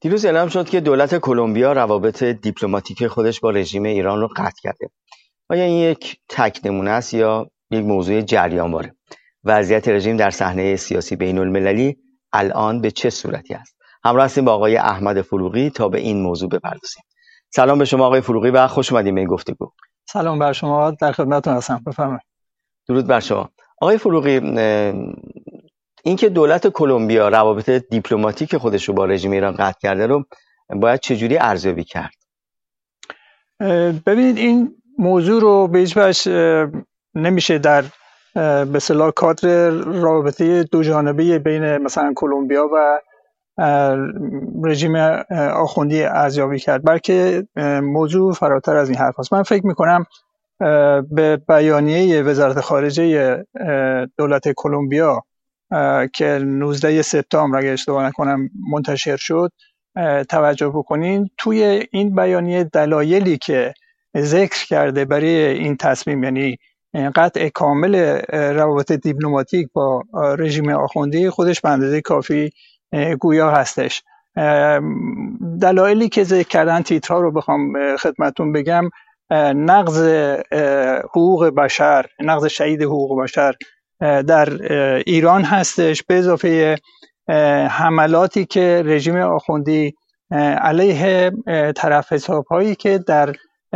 دیروز اعلام شد که دولت کلمبیا روابط دیپلماتیک خودش با رژیم ایران رو قطع کرده. آیا این یک تک نمونه است یا یک موضوع جریانواره؟ وضعیت رژیم در صحنه سیاسی بین المللی الان به چه صورتی است؟ همراه هستیم با آقای احمد فروغی تا به این موضوع بپردازیم. سلام به شما آقای فروغی و خوش اومدید به این گفتگو. سلام بر شما، در خدمتتون هستم. بفرمایید. درود بر شما. آقای فروغی، اینکه دولت کلمبیا روابط دیپلماتیک خودش رو با رژیم ایران قطع کرده رو باید چجوری ارزیابی کرد؟ ببینید، این موضوع رو به هیچ وجه نمیشه در به اصطلاح کادر رابطه دو جانبه بین مثلا کلمبیا و رژیم آخوندی ارزیابی کرد، بلکه موضوع فراتر از این حرف است. من فکر میکنم به بیانیه وزارت خارجه دولت کلمبیا که 19 سپتامبر اگه اشتباه نکنم منتشر شد توجه بکنین. توی این بیانیه دلایلی که ذکر کرده برای این تصمیم، یعنی قطع کامل روابط دیپلماتیک با رژیم آخوندی، خودش به اندازه کافی گویا هستش. دلایلی که ذکر کردن، تیترها رو بخوام خدمتون بگم: نقض حقوق بشر، نقض شدید حقوق بشر در ایران هستش، به اضافه حملاتی که رژیم آخوندی علیه طرف حساب‌هایی که در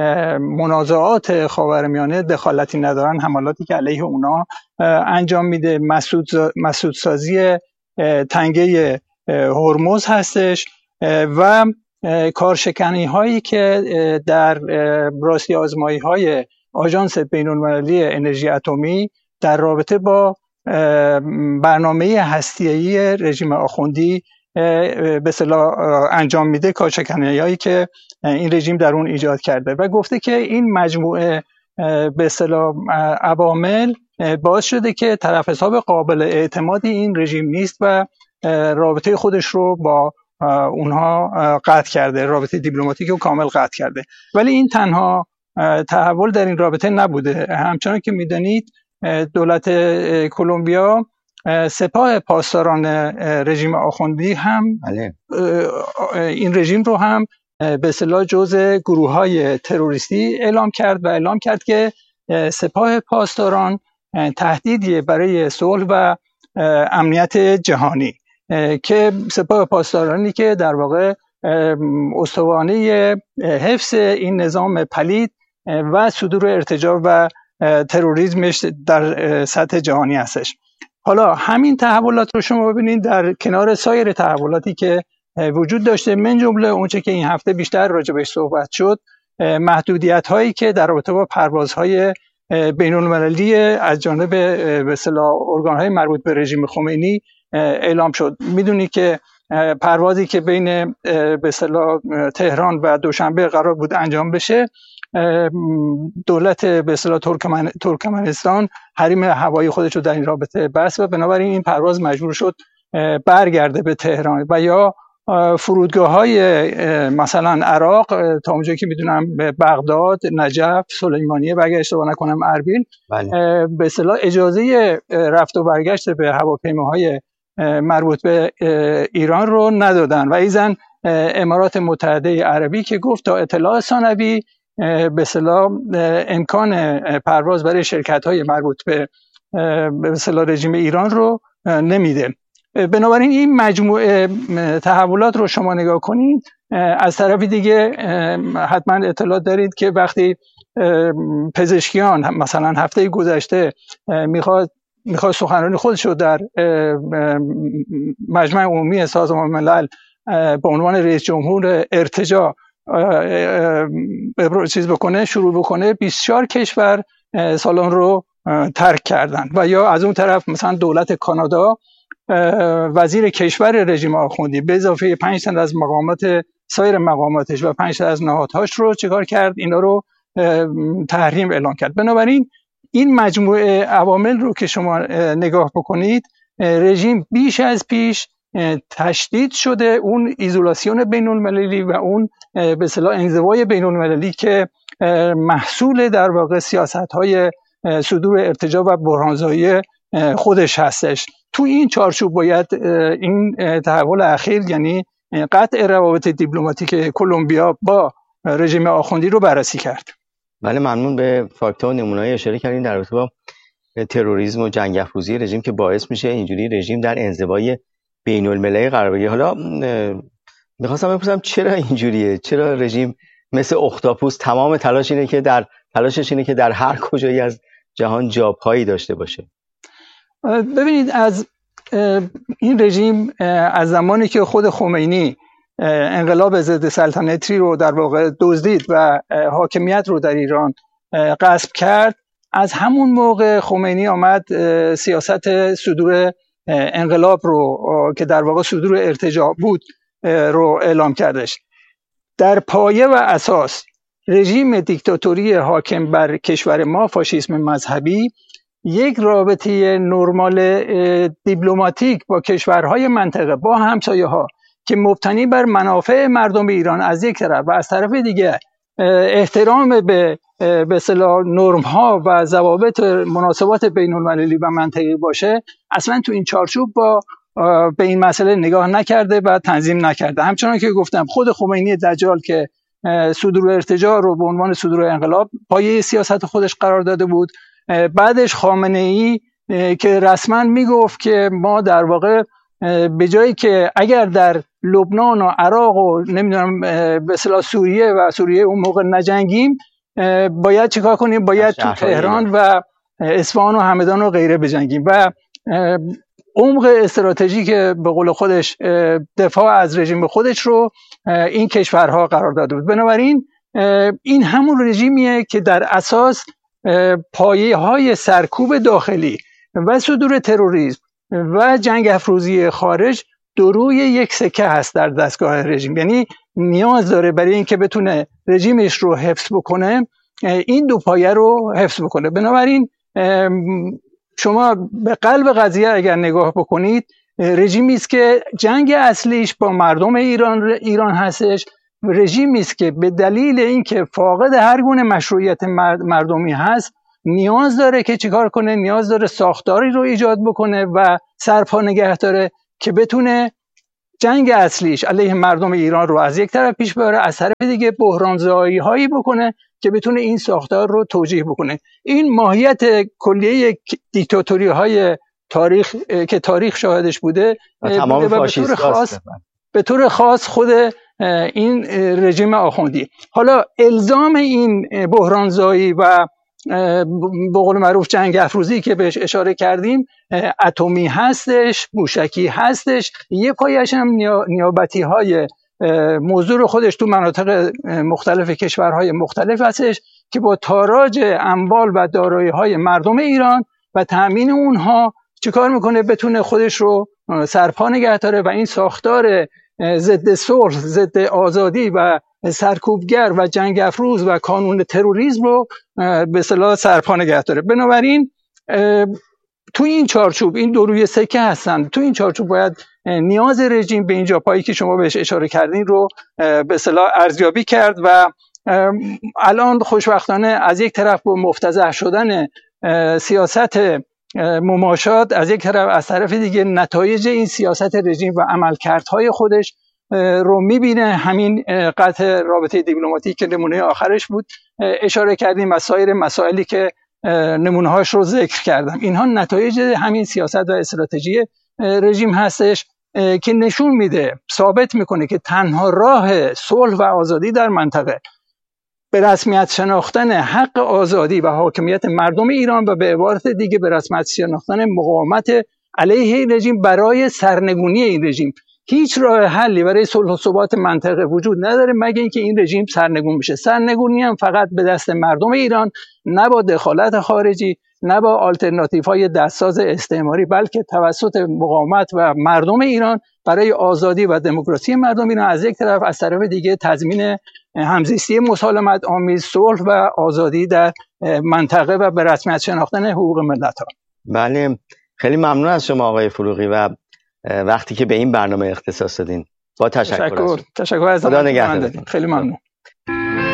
منازعات خاورمیانه دخالتی ندارن، حملاتی که علیه اونا انجام میده. مسدودسازی تنگه هرمز هستش و کارشکنی هایی که در راستی آزمایی های آژانس بین‌المللی انرژی اتمی در رابطه با برنامه هسته‌ای رژیم آخوندی به اصطلاح انجام میده، کارشکنی هایی که این رژیم در اون ایجاد کرده، و گفته که این مجموعه به اصطلاح عوامل باعث شده که طرف حساب قابل اعتمادی این رژیم نیست و رابطه خودش رو با اونها قطع کرده، رابطه دیپلماتیک رو کامل قطع کرده. ولی این تنها تحول در این رابطه نبوده. همچنان که میدانید دولت کلمبیا سپاه پاسداران رژیم آخوندی هم این رژیم رو هم به اصطلاح جزء گروه‌های تروریستی اعلام کرد و اعلام کرد که سپاه پاسداران تهدیدی برای صلح و امنیت جهانی، که سپاه پاسدارانی که در واقع استوانه حفظ این نظام پلید و صدور ارتجاع و تروریسمش در سطح جهانی هستش. حالا همین تحولات رو شما ببینید در کنار سایر تحولاتی که وجود داشته، من جمله اونچه که این هفته بیشتر راجبش صحبت شد، محدودیت هایی که در رابطه با پروازهای بین المللی از جانب به اصطلاح ارگان های مربوط به رژیم خمینی اعلام شد. میدونی که پروازی که بین به اصطلاح تهران و دوشنبه قرار بود انجام بشه، دولت به اصطلاح ترکمنستان حریم هوایی خودش رو در این رابطه بست و بنابراین این پرواز مجبور شد برگرده به تهران. و یا فرودگاه‌های مثلا عراق تا اونجایی که میدونم به بغداد، نجف، سلیمانیه و اگه اشتباه نکنم اربیل به اصطلاح اجازه رفت و برگشت به هواپیماهای مربوط به ایران رو ندادن. و ایزن امارات متحده عربی که گفت تا اطلاع ثانوی به اصطلاح امکان پرواز برای شرکت‌های مربوط به اصطلاح رژیم ایران رو نمیده. بنابراین این مجموعه تحولات رو شما نگاه کنید. از طرف دیگه حتما اطلاع دارید که وقتی پزشکیان مثلا هفته گذشته میخواد سخنرانی خودش رو در مجمع عمومی سازمان ملل به عنوان رئیس جمهور ارتجاع شروع بکنه، 24 کشور سالن رو ترک کردن. و یا از اون طرف مثلا دولت کانادا، وزیر کشور رژیم آخوندی به اضافه 5 تن از مقامات سایر مقاماتش و 5 تن از نهادهاش رو چیکار کرد؟ اینا رو تحریم اعلام کرد. بنابراین این مجموعه عوامل رو که شما نگاه بکنید، رژیم بیش از پیش تشدید شده اون ایزولاسیون بین المللی و اون به اصطلاح انزوای بین المللی که محصول در واقع سیاست‌های صدور ارتجاع و بحرانزایی خودش هستش. تو این چارچوب باید این تحول اخیر، یعنی قطع روابط دیپلماتیک کلمبیا با رژیم آخوندی رو بررسی کرد. بله، ممنون. به فاکت‌ها و نمونه‌های اشاره کردین در رابطه با تروریسم و جنگ افروزی رژیم که باعث میشه اینجوری رژیم در انزوای بین‌المللی قرار بگیره. حالا میخواستم بپرسم چرا اینجوریه؟ چرا رژیم مثل اختاپوس تمام تلاشش اینه که در هر کجایی از جهان جابهایی داشته باشه؟ ببینید، از این رژیم از زمانی که خود خمینی انقلاب ضد سلطنتی رو در واقع دزدید و حاکمیت رو در ایران غصب کرد، از همون موقع خمینی آمد سیاست صدور انقلاب رو که در واقع صدور ارتجاع بود رو اعلام کردش. در پایه و اساس رژیم دیکتاتوری حاکم بر کشور ما، فاشیسم مذهبی، یک رابطه نرمال دیپلماتیک با کشورهای منطقه، با همسایه ها که مبتنی بر منافع مردم ایران از یک طرف و از طرف دیگه احترام به اصطلاح نرم ها و ضوابط مناسبات بین المللی و منطقی باشه، اصلا تو این چارچوب به این مسئله نگاه نکرده و تنظیم نکرده. همچنان که گفتم، خود خمینی دجال که صدور ارتجاع رو به عنوان صدور انقلاب پایه سیاست خودش قرار داده بود، بعدش خامنه ای که رسما میگفت که ما در واقع به جایی که اگر در لبنان و عراق و نمیدونم به اصطلاح سوریه اون موقع نجنگیم، باید چیکار کنیم؟ باید تو تهران و اصفهان و همدان و غیره بجنگیم و عمق استراتژیک به قول خودش دفاع از رژیم خودش رو این کشورها قرار داده بود. بنابراین این همون رژیمیه که در اساس پایه های سرکوب داخلی و صدور تروریسم و جنگ افروزی خارج دو روی یک سکه هست در دستگاه رژیم. یعنی نیاز داره برای اینکه بتونه رژیمش رو حفظ بکنه، این دو پایه رو حفظ بکنه. بنابراین شما به قلب قضیه اگر نگاه بکنید، رژیمی است که جنگ اصلیش با مردم ایران هستش، رژیمی است که به دلیل اینکه فاقد هر گونه مشروعیت مردمی هست، نیاز داره که چیکار کنه؟ نیاز داره ساختاری رو ایجاد بکنه و سرپا نگه داره که بتونه جنگ اصلیش علیه مردم ایران رو از یک طرف پیش ببره، از طرف دیگه بحران‌زایی هایی بکنه که بتونه این ساختار رو توجیه بکنه. این ماهیت کلیه دیکتاتوری های تاریخ که تاریخ شاهدش بوده و به طور خاص خود این رژیم آخوندی. حالا الزام این بحران‌زایی و به قول معروف جنگ افروزی که بهش اشاره کردیم، اتمی هستش، موشکی هستش، یه پایش هم نیابتی های موضوع رو خودش تو مناطق مختلف کشورهای مختلف هستش که با تاراج اموال و دارایی های مردم ایران و تأمین اونها چیکار میکنه؟ بتونه خودش رو سرپا نگه داره و این ساختار ضد صلح، ضد آزادی و سرکوبگر و جنگ افروز و کانون تروریسم رو به اصطلاح سرپا نگه داره. بنابراین تو این چارچوب این دو روی سکه هستن. تو این چارچوب باید نیاز رژیم به این جاپایی که شما بهش اشاره کردین رو به اصطلاح ارزیابی کرد و الان خوشبختانه از یک طرف با مفتضح شدن سیاست مماشات، از یک طرف از طرف دیگه نتایج این سیاست رژیم و عملکردهای خودش رو میبینه. همین قطع رابطه دیپلماتیک که نمونه آخرش بود اشاره کردیم و سایر مسائلی که نمونه‌هاش رو ذکر کردم، اینها نتایج همین سیاست و استراتژی رژیم هستش که نشون میده، ثابت میکنه که تنها راه صلح و آزادی در منطقه به رسمیت شناختن حق آزادی و حاکمیت مردم ایران و به عبارت دیگه به رسمیت شناختن مقاومت علیه این رژیم برای سرنگونی این رژیم. هیچ راه حلی برای صلح و ثبات منطقه وجود نداره مگه اینکه این رژیم سرنگون بشه. سرنگونی هم فقط به دست مردم ایران، نه با دخالت خارجی، نه با آلترناتیوهای دستساز استعماری، بلکه توسط مقاومت و مردم ایران برای آزادی و دموکراسی مردم ایران از یک طرف، از طرف دیگه تضمین همزیستی مسالمت آمیز، صلح و آزادی در منطقه و به رسمیت شناختن حقوق ملت‌ها. بله، خیلی ممنون از شما آقای فروغی و وقتی که به این برنامه اختصاص دادین. با تشکر. تشکر از خدا نگهدار. خیلی ممنون.